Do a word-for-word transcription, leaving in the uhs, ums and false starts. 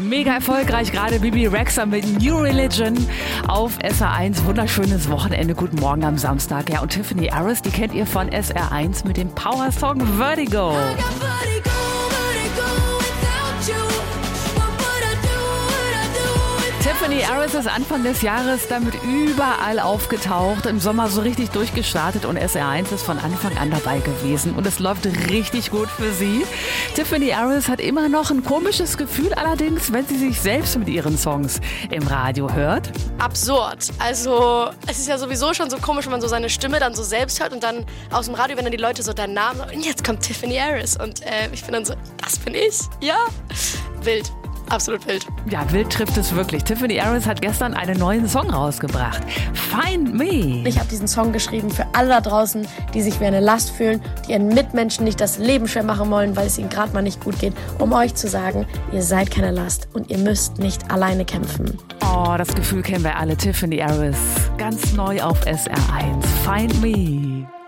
Mega erfolgreich, gerade Bibi Rexha mit New Religion auf S R eins. Wunderschönes Wochenende, guten Morgen am Samstag. Ja, und Tiffany Harris, die kennt ihr von S R eins mit dem Power-Song Vertigo. Tiffany Harris ist Anfang des Jahres damit überall aufgetaucht, im Sommer so richtig durchgestartet und S R eins ist von Anfang an dabei gewesen und es läuft richtig gut für sie. Tiffany Harris hat immer noch ein komisches Gefühl allerdings, wenn sie sich selbst mit ihren Songs im Radio hört. Absurd. Also es ist ja sowieso schon so komisch, wenn man so seine Stimme dann so selbst hört und dann aus dem Radio, wenn dann die Leute so deinen Namen sagen, und jetzt kommt Tiffany Harris und äh, ich bin dann so, das bin ich? Ja. Wild. Absolut wild. Ja, wild trifft es wirklich. Tiffany Harris hat gestern einen neuen Song rausgebracht. Find Me. Ich habe diesen Song geschrieben für alle da draußen, die sich wie eine Last fühlen, die ihren Mitmenschen nicht das Leben schwer machen wollen, weil es ihnen gerade mal nicht gut geht, um euch zu sagen, ihr seid keine Last und ihr müsst nicht alleine kämpfen. Oh, das Gefühl kennen wir alle. Tiffany Harris, ganz neu auf S R eins. Find Me.